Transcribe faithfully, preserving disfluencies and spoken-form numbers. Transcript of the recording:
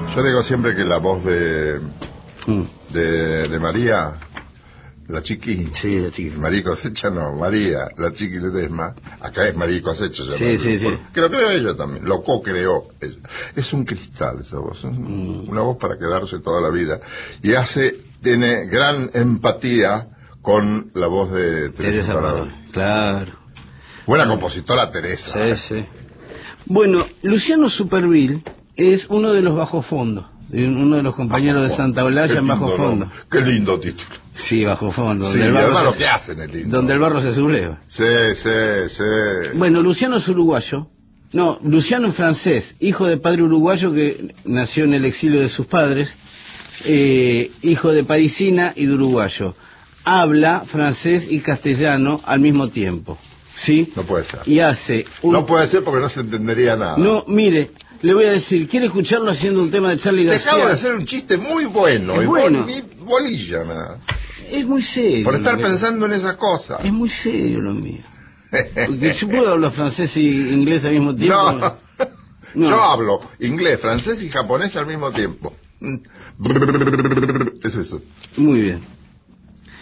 Yo digo siempre que la voz de Mm. de, de María, la chiqui, Sí, la chiqui. María Cosecha no, María, la chiqui Ledesma, acá es María Cosecha, ya Sí, no, sí, sí. que lo creó ella también, lo co-creó ella. Es un cristal esa voz, es un- Mm. una voz para quedarse toda la vida, y hace, tiene gran empatía con la voz de Teresa Teresa Parodi. Parodi, claro. Buena Mm. compositora Teresa. Sí, sí. Bueno, Luciano Superville es uno de los Bajo Fondo, uno de los compañeros Bajo de Santa Fondo. Olalla Qué en Bajo lindo Fondo. nombre, qué lindo título. Sí, Bajo Fondo. Sí, Donde el y barro además se, lo que hacen es lindo. donde el barro se subleva. Sí, sí, sí. Bueno, Luciano es uruguayo. No, Luciano es francés, hijo de padre uruguayo que nació en el exilio de sus padres, eh, hijo de parisina y de uruguayo. Habla francés y castellano al mismo tiempo, ¿sí? No puede ser. Y hace un... No puede ser porque no se entendería nada. No, mire, le voy a decir, ¿quiere escucharlo haciendo un tema de Charly Te García? acabo de hacer un chiste muy bueno. Es y bueno. bol- y bolilla, nada. Es muy serio. Por estar lo que- pensando en esa cosa. Es muy serio lo mío. Porque yo puedo hablar francés y inglés al mismo tiempo. No. No. Yo hablo inglés, francés y japonés al mismo tiempo. Es eso. Muy bien.